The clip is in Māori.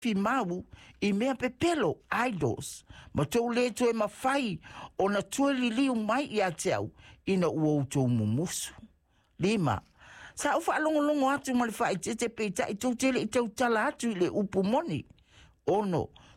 fi mau I mea pepelo idols. Ma tau le toe mawhai o na tue liu mai I a te au ina ua utou mumusu. 5. Sa ufa alongolongo atu ma le whae te peita I tau tele I tau tala atu I le upu moni. 6.